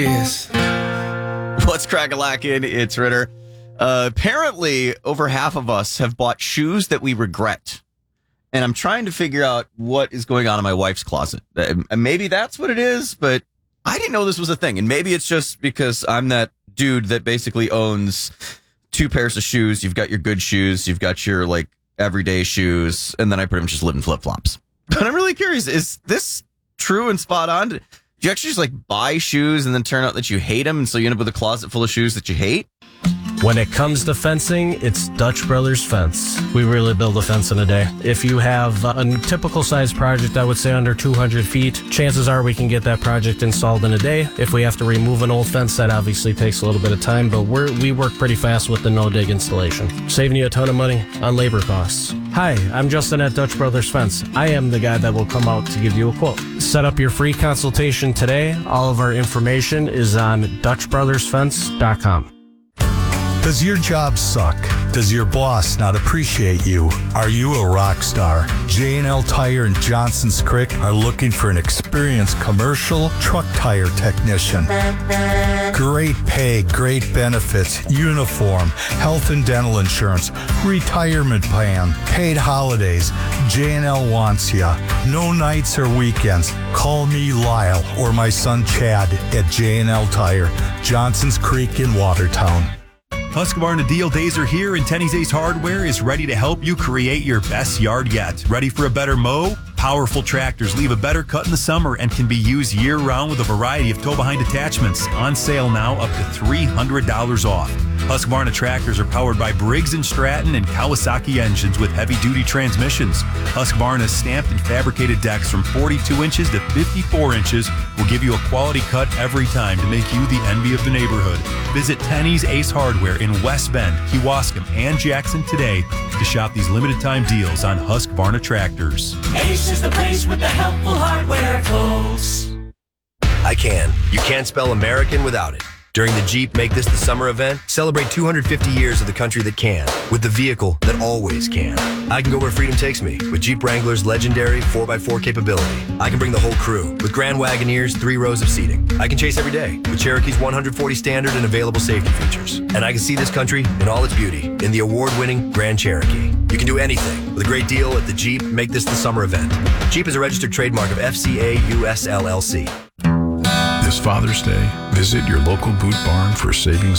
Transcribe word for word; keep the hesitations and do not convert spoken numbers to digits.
Yes. What's crack-a-lackin'? It's Ritter. Uh, apparently, over half of us have bought shoes that we regret. And I'm trying to figure out what is going on in my wife's closet. Uh, maybe that's what it is, but I didn't know this was a thing. And maybe it's just because I'm that dude that basically owns two pairs of shoes. You've got your good shoes. You've got your, like, everyday shoes. And then I pretty much just live in flip-flops. But I'm really curious. Is this true and spot on? Do you actually just, like, buy shoes and then turn out that you hate them? And so you end up with a closet full of shoes that you hate? When it comes to fencing, it's Dutch Brothers Fence. We really build a fence in a day. If you have a typical size project, I would say under two hundred feet, chances are we can get that project installed in a day. If we have to remove an old fence, that obviously takes a little bit of time, but we're, we work pretty fast with the no-dig installation, saving you a ton of money on labor costs. Hi, I'm Justin at Dutch Brothers Fence. I am the guy that will come out to give you a quote. Set up your free consultation today. All of our information is on dutch brothers fence dot com. Does your job suck? Does your boss not appreciate you? Are you a rock star? J and L Tire and Johnson's Creek are looking for an experienced commercial truck tire technician. Great pay, great benefits, uniform, health and dental insurance, retirement plan, paid holidays. J and L wants ya. No nights or weekends. Call me Lyle or my son Chad at J and L Tire, Johnson's Creek in Watertown. Husqvarna deal days are here, and Tenny's Ace Hardware is ready to help you create your best yard yet. Ready for a better mow? Powerful tractors leave a better cut in the summer and can be used year-round with a variety of tow-behind attachments. On sale now, up to three hundred dollars off. Husqvarna tractors are powered by Briggs and Stratton and Kawasaki engines with heavy-duty transmissions. Husqvarna's stamped and fabricated decks from forty-two inches to fifty-four inches will give you a quality cut every time to make you the envy of the neighborhood. Visit Tenny's Ace Hardware in West Bend, Kewaskum, and Jackson today to shop these limited-time deals on Husqvarna tractors. Ace is the place with the helpful hardware, folks. I can. You can't spell American without it. During the Jeep Make This the Summer event, celebrate two hundred fifty years of the country that can, with the vehicle that always can. I can go where freedom takes me, with Jeep Wrangler's legendary four by four capability. I can bring the whole crew, with Grand Wagoneer's three rows of seating. I can chase every day, with Cherokee's one hundred forty standard and available safety features. And I can see this country in all its beauty, in the award-winning Grand Cherokee. You can do anything, with a great deal at the Jeep Make This the Summer event. Jeep is a registered trademark of F C A U S L L C. This Father's Day, visit your local Boot Barn for savings